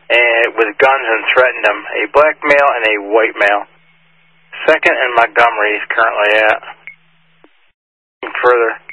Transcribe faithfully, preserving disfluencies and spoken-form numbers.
and with guns and threatened him. A black male and a white male. Second and Montgomery is currently at. Further.